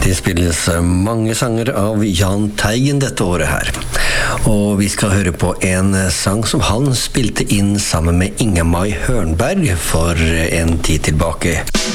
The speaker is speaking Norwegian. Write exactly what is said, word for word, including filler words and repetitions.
Det spilles mange sanger av Jahn Teigen dette året her. Og vi skal høre på en sang som han spilte inn sammen med Inga-Mai Hørnberg for en tid tilbake.